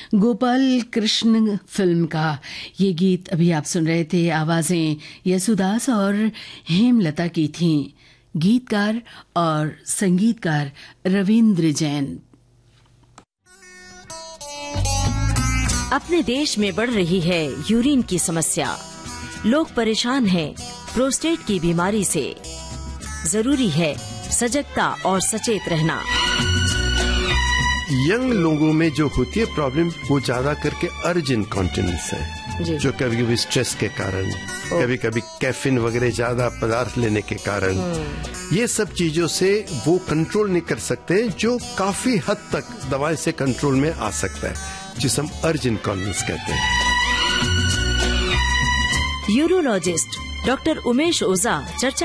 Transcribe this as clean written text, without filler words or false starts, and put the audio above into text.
Gopal Krishna film का ये गीत अभी आप सुन रहे थे। आवाजें यसुदास और हेमलता की थीं। गीतकार और संगीतकार रविंद्र जैन। अपने देश में बढ़ रही है यूरिन की समस्या। लोग परेशान हैं प्रोस्टेट की बीमारी से। जरूरी है सजगता और सचेत रहना। यंग लोगों में जो होती है प्रॉब्लम वो ज्यादा करके अर्ज इनकॉन्टिनेंस है, जो कभी कभी स्ट्रेस के कारण, कभी कभी कैफीन वगैरह ज्यादा पदार्थ लेने के कारण, ये सब चीजों से वो कंट्रोल नहीं कर सकते, जो काफी हद तक दवाई से कंट्रोल में आ सकता है, जिसे हम अर्ज इनकॉन्टिनेंस कहते हैं। यूरोलॉजिस्ट डॉक्टर उमेश ओझा चर्चा